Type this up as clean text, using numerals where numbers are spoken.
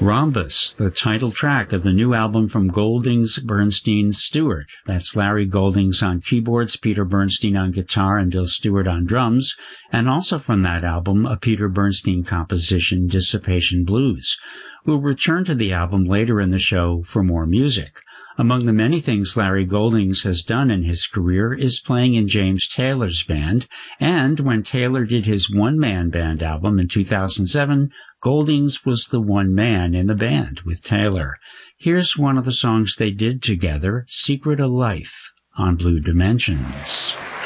Rhombus, the title track of the new album from Goldings, Bernstein, Stewart. That's Larry Goldings on keyboards, Peter Bernstein on guitar, and Bill Stewart on drums. And also from that album, a Peter Bernstein composition, Dissipation Blues. We'll return to the album later in the show for more music. Among the many things Larry Goldings has done in his career is playing in James Taylor's band, and when Taylor did his one-man band album in 2007, Goldings was the one man in the band with Taylor. Here's one of the songs they did together, Secret of Life, on Blue Dimensions.